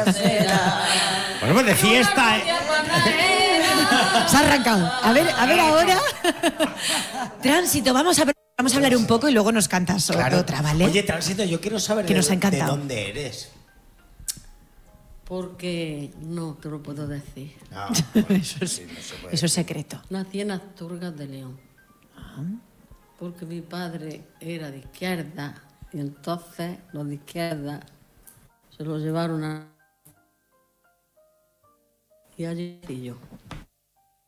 Bueno, pues de fiesta, ¿eh? Se ha arrancado. A ver ahora. Tránsito, vamos a hablar un poco y luego nos cantas otra, ¿vale? Oye, Tránsito, yo quiero saber que nos ha encantado. de dónde eres. Porque no te lo puedo decir. No, Eso es secreto. Nací en Asturgas de León. Porque mi padre era de izquierda y entonces los de izquierda se lo llevaron a... Y allí y yo.